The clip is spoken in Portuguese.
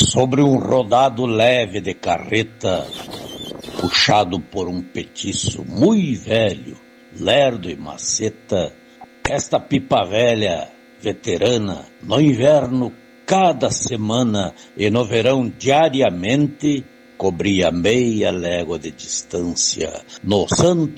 Sobre um rodado leve de carreta, puxado por um petiço muito velho, lerdo e maceta, esta pipa velha, veterana, no inverno cada semana e no verão diariamente, cobria meia légua de distância no santo